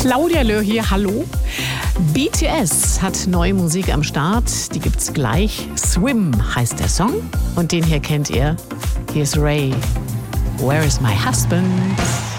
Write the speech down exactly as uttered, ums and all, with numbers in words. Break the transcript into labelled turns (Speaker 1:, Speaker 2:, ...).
Speaker 1: Claudia Löhr hier, hallo. B T S hat neue Musik am Start, die gibt's gleich. Swim heißt der Song und den hier kennt ihr. Hier ist Ray. Where is my husband?